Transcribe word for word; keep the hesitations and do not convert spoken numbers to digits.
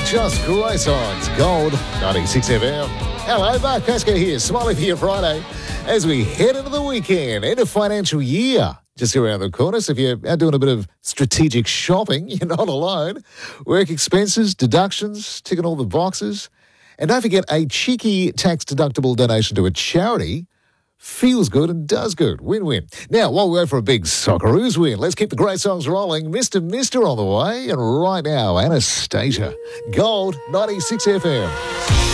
Just great songs. Gold, ninety-six F M. Hello, Mark Pascoe here. Smiling for your Friday as we head into the weekend, end of financial year. Just around the corner. So if you're out doing a bit of strategic shopping, you're not alone. Work expenses, deductions, ticking all the boxes. And don't forget, a cheeky tax-deductible donation to a charity feels good and does good. Win-win. Now, while we wait for a big Socceroos win, let's keep the great songs rolling. Mister Mister on the way. And right now, Anastasia. Gold, ninety-six F M.